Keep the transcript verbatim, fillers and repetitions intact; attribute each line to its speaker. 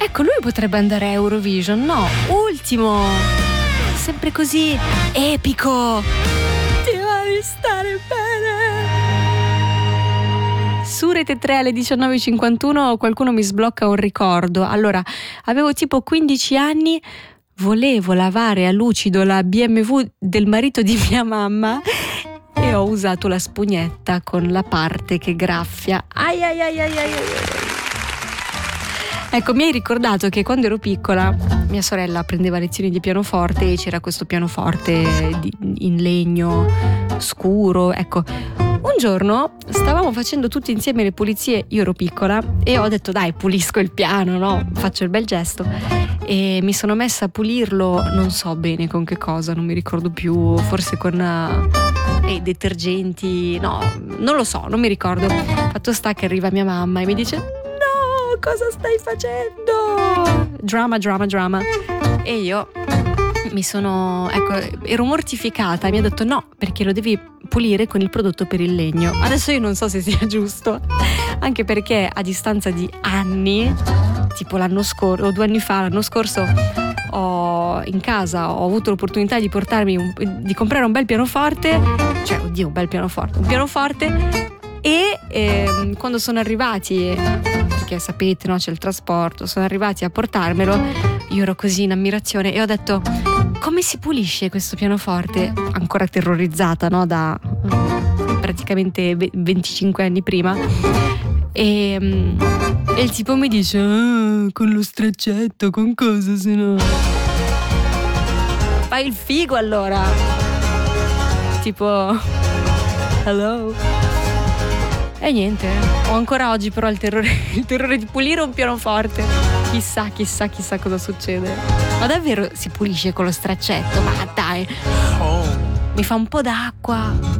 Speaker 1: Ecco, lui potrebbe andare a Eurovision, no? Ultimo, sempre così epico. Ti devi stare bene. Su Rete tre alle diciannove e cinquantuno qualcuno mi sblocca un ricordo. Allora, avevo tipo quindici anni, volevo lavare a lucido la B M W del marito di mia mamma e ho usato la spugnetta con la parte che graffia. Ai ai ai ai ai ai. Ecco, mi hai ricordato che quando ero piccola mia sorella prendeva lezioni di pianoforte e c'era questo pianoforte di, in legno scuro. Ecco, un giorno stavamo facendo tutti insieme le pulizie, io ero piccola e ho detto dai, pulisco il piano, no? Faccio il bel gesto e mi sono messa a pulirlo, non so bene con che cosa, non mi ricordo più, forse con eh, detergenti, no, non lo so, non mi ricordo. Fatto sta che arriva mia mamma e mi dice no, cosa stai facendo? Drama, drama, drama. E io mi sono, ecco, ero mortificata, mi ha detto no, perché lo devi pulire con il prodotto per il legno. Adesso io non so se sia giusto, anche perché a distanza di anni, tipo l'anno scorso o due anni fa, l'anno scorso ho in casa ho avuto l'opportunità di portarmi un, di comprare un bel pianoforte, cioè oddio un bel pianoforte, un pianoforte e ehm, quando sono arrivati, perché sapete no c'è il trasporto, sono arrivati a portarmelo, io ero così in ammirazione e ho detto come si pulisce questo pianoforte, ancora terrorizzata no da praticamente venticinque anni prima e, e il tipo mi dice ah, con lo straccetto, con cosa se no fai il figo allora, tipo hello. E niente, ho ancora oggi però il terrore, il terrore di pulire un pianoforte. Chissà, chissà, chissà cosa succede. Ma davvero si pulisce con lo straccetto? Ma dai, mi fa un po' d'acqua.